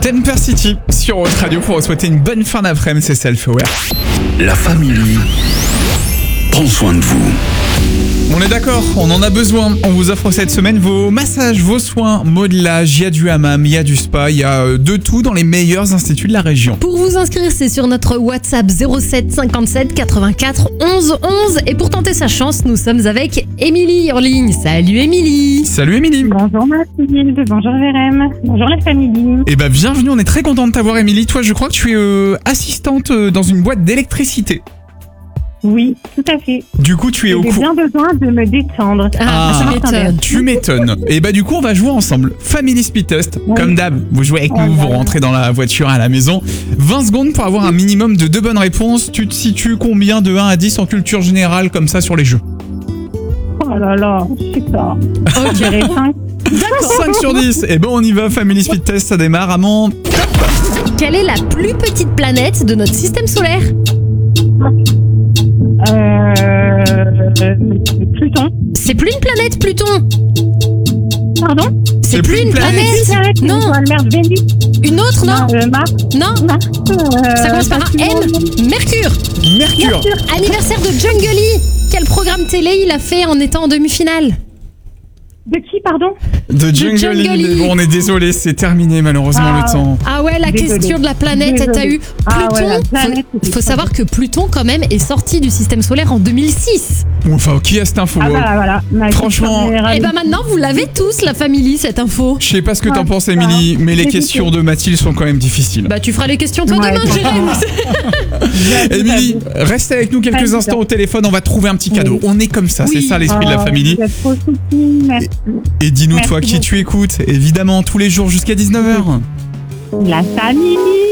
Temper City sur Haute Radio pour vous souhaiter une bonne fin d'après-midi, c'est Self-Aware. La famille prend soin de vous. On est d'accord, on en a besoin. On vous offre cette semaine vos massages, vos soins, modelage, il y a du hammam, il y a du spa, il y a de tout dans les meilleurs instituts de la région. Pour vous inscrire, c'est sur notre WhatsApp 07 57 84 11 11. Et pour tenter sa chance, nous sommes avec Émilie en ligne. Salut Émilie. Salut Émilie. Bonjour Mathilde, bonjour Vérem, bonjour la famille. Eh ben bienvenue, on est très content de t'avoir Émilie. Toi, je crois que tu es assistante dans une boîte d'électricité. Oui, tout à fait. Du coup, tu es au J'ai courant. bien besoin de me détendre. Tu m'étonnes. Et bah du coup, on va jouer ensemble. Family Speed Test. Oui. Comme d'hab, vous jouez avec Oh nous, là vous là. rentrez dans la voiture à la maison. 20 secondes pour avoir un minimum de 2 bonnes réponses. Tu te situes combien de 1 à 10 en culture générale comme ça sur les jeux? Oh là là, je sais pas. Je dirais 5. 5 sur 10. Et ben on y va, Family Speed Test, ça démarre. Amand. Quelle est la plus petite planète de notre système solaire? Pluton. C'est plus une planète, Pluton. Pardon? C'est plus une planète. Non. Merde, Vénus. Une autre, non? Mars. Non. Mars. Ça commence par un M. Mercure. Mercure. Anniversaire de Jungly. Quel programme télé il a fait en étant en demi-finale? De qui, pardon? De Jungle. Jungle. Bon, on est désolé, c'est terminé malheureusement Ah. le temps. Ah ouais, la Désolée. question de la planète, Désolée. t'as eu Ah Pluton. ouais, la planète, faut c'était savoir que Pluton quand même est sorti du système solaire en 2006. Bon, enfin, qui a cette info? Ah voilà. Ma Franchement. culture générale. Et ben maintenant vous l'avez tous la famille cette info. Je sais pas ce que t'en Ah, penses, ça. Émilie, mais les C'est questions difficile. de Mathilde sont quand même difficiles. Bah tu feras les questions toi Ouais, demain, bon. Jérémy. Émilie, restez avec nous quelques Pas instants évident. au téléphone, on va trouver un petit cadeau. Oui. On est comme ça, c'est Oui. ça l'esprit de la Oh, famille. vous êtes trop soucis, merci. Et dis-nous Merci toi qui beaucoup. tu écoutes, évidemment tous les jours jusqu'à 19h. La famille.